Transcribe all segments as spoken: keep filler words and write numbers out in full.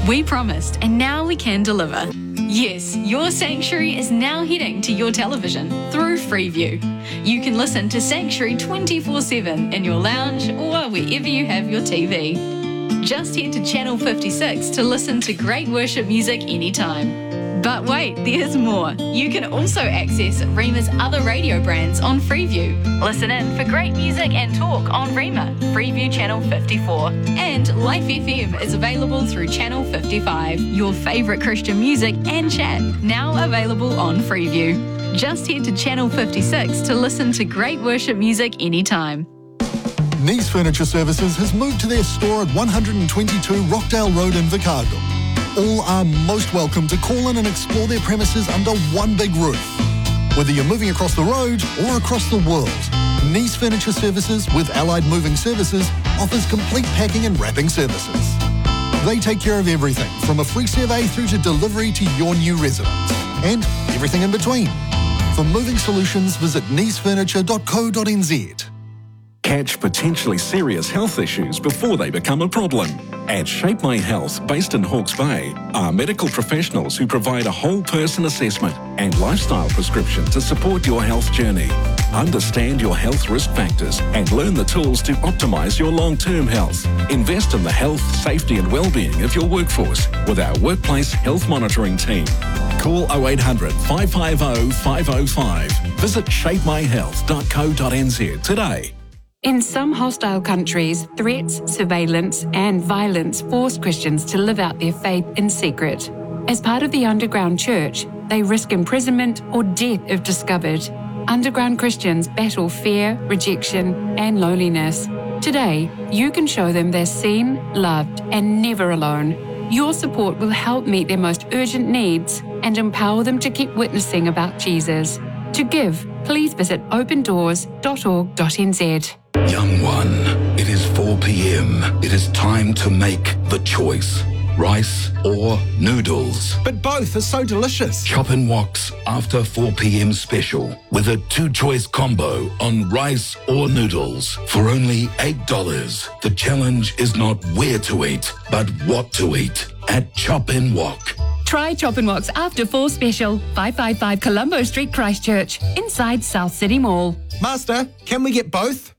We promised, and now we can deliver. Yes, your Sanctuary is now heading to your television through Freeview. You can listen to Sanctuary twenty-four seven in your lounge or wherever you have your T V. Just head to Channel fifty-six to listen to great worship music anytime. But wait, there's more. You can also access Rema's other radio brands on Freeview. Listen in for great music and talk on Rema, Freeview Channel fifty-four. And Life F M is available through Channel fifty-five. Your favourite Christian music and chat, now available on Freeview. Just head to Channel fifty-six to listen to great worship music anytime. Nice Furniture Services has moved to their store at one twenty-two Rockdale Road in Vicargo. All are most welcome to call in and explore their premises under one big roof. Whether you're moving across the road or across the world, Nice Furniture Services with Allied Moving Services offers complete packing and wrapping services. They take care of everything from a free survey through to delivery to your new residence and everything in between. For moving solutions, visit nice furniture dot co dot n z. Catch potentially serious health issues before they become a problem. At Shape My Health, based in Hawke's Bay, are medical professionals who provide a whole person assessment and lifestyle prescription to support your health journey. Understand your health risk factors and learn the tools to optimise your long-term health. Invest in the health, safety and well-being of your workforce with our workplace health monitoring team. Call oh eight hundred, five five oh, five oh five. Visit shape my health dot co dot n z today. In some hostile countries, threats, surveillance and violence force Christians to live out their faith in secret. As part of the underground church, they risk imprisonment or death if discovered. Underground Christians battle fear, rejection and loneliness. Today, you can show them they're seen, loved and never alone. Your support will help meet their most urgent needs and empower them to keep witnessing about Jesus. To give, please visit open doors dot org dot n z. Young one, it is four p.m. It is time to make the choice. Rice or noodles? But both are so delicious. Chop and Wok's after four p.m. special with a two-choice combo on rice or noodles for only eight dollars. The challenge is not where to eat, but what to eat at Chop and Wok. Try Chop and Wok's After Four Special, five fifty-five Colombo Street, Christchurch, inside South City Mall. Master, can we get both?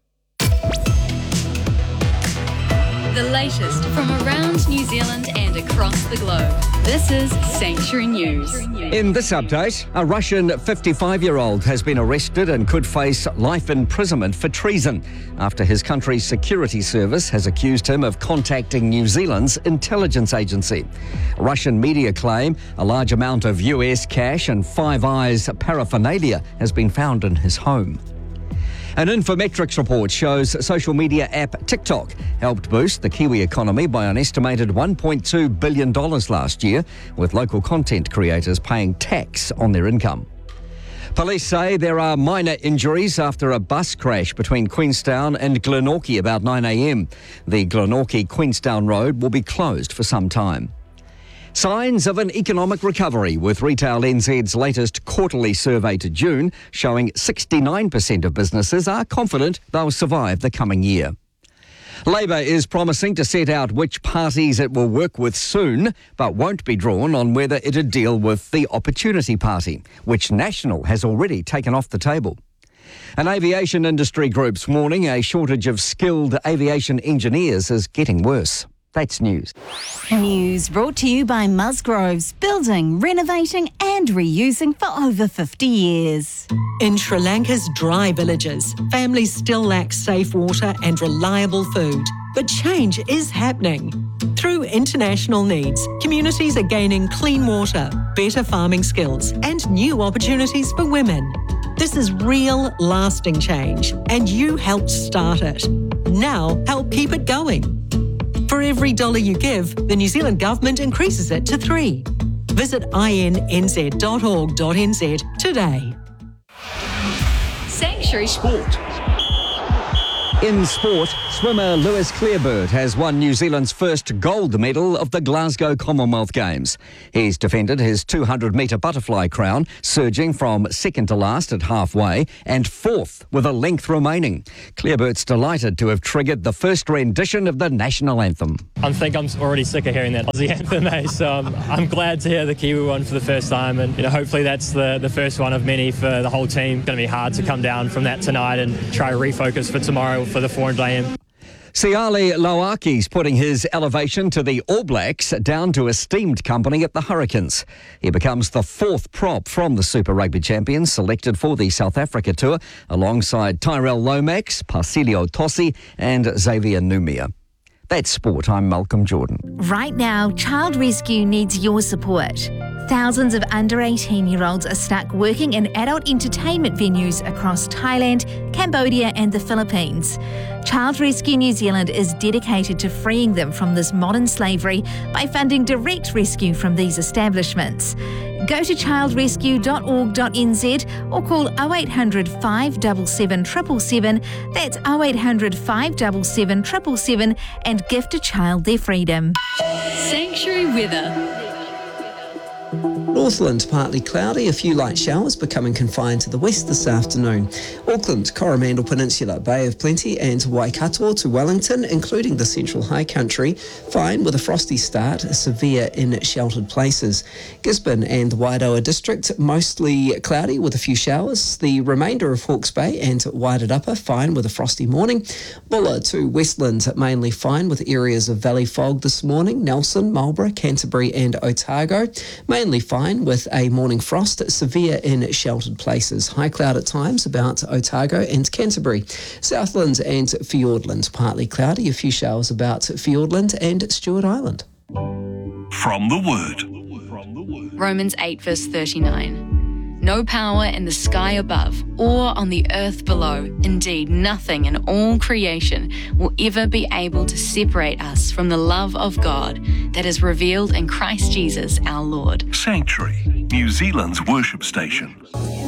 The latest from around New Zealand and across the globe. This is Sanctuary News. In this update, a Russian fifty-five-year-old has been arrested and could face life imprisonment for treason after his country's security service has accused him of contacting New Zealand's intelligence agency. Russian media claim a large amount of U S cash and Five Eyes paraphernalia has been found in his home. An Infometrics report shows social media app TikTok helped boost the Kiwi economy by an estimated one point two billion dollars last year, with local content creators paying tax on their income. Police say there are minor injuries after a bus crash between Queenstown and Glenorchy about nine a.m. The Glenorchy-Queenstown road will be closed for some time. Signs of an economic recovery, with Retail N Z's latest quarterly survey to June showing sixty-nine percent of businesses are confident they'll survive the coming year. Labor is promising to set out which parties it will work with soon, but won't be drawn on whether it'll deal with the Opportunity Party, which National has already taken off the table. An aviation industry group's warning a shortage of skilled aviation engineers is getting worse. That's news. News brought to you by Musgroves, building, renovating and reusing for over fifty years. In Sri Lanka's dry villages, families still lack safe water and reliable food. But change is happening. Through international needs, communities are gaining clean water, better farming skills and new opportunities for women. This is real, lasting change, and you helped start it. Now, help keep it going. For every dollar you give, the New Zealand Government increases it to three. Visit i n n z dot org dot n z today. Sanctuary Sport. In sport, swimmer Lewis Clarebird has won New Zealand's first gold medal of the Glasgow Commonwealth Games. He's defended his two hundred metre butterfly crown, surging from second to last at halfway and fourth with a length remaining. Clarebird's delighted to have triggered the first rendition of the national anthem. I think I'm already sick of hearing that Aussie anthem, eh? So um, I'm glad to hear the Kiwi one for the first time, and you know, hopefully that's the, the first one of many for the whole team. It's going to be hard to come down from that tonight and try to refocus for tomorrow for the four hundred A M. Siale Lauaki's putting his elevation to the All Blacks down to esteemed company at the Hurricanes. He becomes the fourth prop from the Super Rugby champions selected for the South Africa tour, alongside Tyrell Lomax, Parcelio Tossi and Xavier Numia. That's sport. I'm Malcolm Jordan. Right now, Child Rescue needs your support. Thousands of under eighteen-year-olds are stuck working in adult entertainment venues across Thailand, Cambodia and the Philippines. Child Rescue New Zealand is dedicated to freeing them from this modern slavery by funding direct rescue from these establishments. Go to child rescue dot org dot n z or call oh eight hundred, five seven seven, seven seven seven. That's oh eight hundred, five seven seven, seven seven seven and gift a child their freedom. Sanctuary weather. Northland partly cloudy, a few light showers becoming confined to the west this afternoon. Auckland, Coromandel Peninsula, Bay of Plenty and Waikato to Wellington, including the central high country, fine with a frosty start, severe in sheltered places. Gisborne and Wairoa District, mostly cloudy with a few showers. The remainder of Hawke's Bay and Wairarapa, fine with a frosty morning. Bulla to Westland, mainly fine with areas of valley fog this morning. Nelson, Marlborough, Canterbury and Otago, mainly fine with a morning frost, severe in sheltered places. High cloud at times about Otago and Canterbury. Southland and Fiordland, partly cloudy, a few showers about Fiordland and Stewart Island. From the Word. Romans eight verse thirty-nine. No power in the sky above or on the earth below, indeed nothing in all creation, will ever be able to separate us from the love of God that is revealed in Christ Jesus our Lord. Sanctuary, New Zealand's worship station.